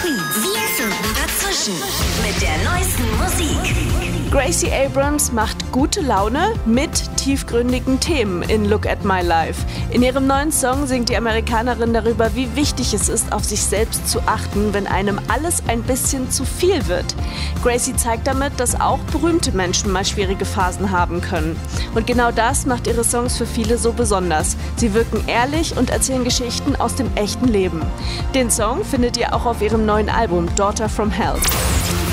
Wir finden dazwischen mit der neuesten Musik. Gracie Abrams macht gute Laune mit tiefgründigen Themen in Look at My Life. In ihrem neuen Song singt die Amerikanerin darüber, wie wichtig es ist, auf sich selbst zu achten, wenn einem alles ein bisschen zu viel wird. Gracie zeigt damit, dass auch berühmte Menschen mal schwierige Phasen haben können. Und genau das macht ihre Songs für viele so besonders. Sie wirken ehrlich und erzählen Geschichten aus dem echten Leben. Den Song findet ihr auch auf ihrem neuen Album Daughter from Hell.